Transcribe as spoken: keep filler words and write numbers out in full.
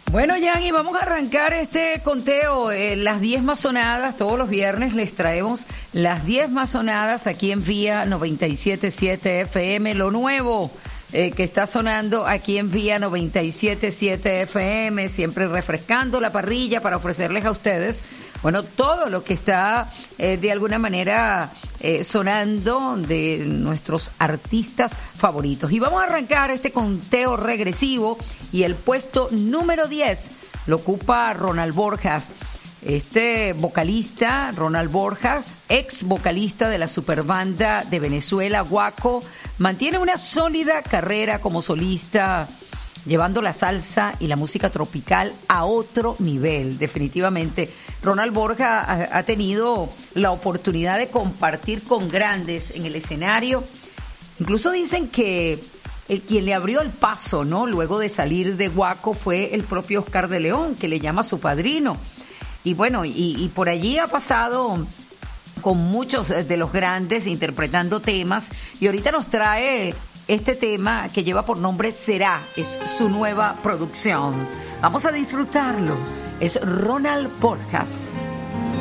Bueno, Jan, y vamos a arrancar este conteo. Eh, las diez más sonadas, todos los viernes les traemos las diez más sonadas aquí en Vía noventa y siete punto siete F M, lo nuevo eh, que está sonando aquí en Vía noventa y siete punto siete F M, siempre refrescando la parrilla para ofrecerles a ustedes, bueno, todo lo que está eh, de alguna manera eh, sonando de nuestros artistas favoritos. Y vamos a arrancar este conteo regresivo y el puesto número diez lo ocupa Ronald Borjas. Este vocalista, Ronald Borjas, ex vocalista de la superbanda de Venezuela, Guaco, mantiene una sólida carrera como solista, llevando la salsa y la música tropical a otro nivel. Definitivamente, Ronald Borjas ha, ha tenido la oportunidad de compartir con grandes en el escenario. Incluso dicen que el quien le abrió el paso, ¿no?, luego de salir de Guaco fue el propio Oscar de León, que le llama su padrino. Y bueno, y, y por allí ha pasado con muchos de los grandes interpretando temas, y ahorita nos trae este tema que lleva por nombre Será, es su nueva producción. Vamos a disfrutarlo. Es Ronald Borjas.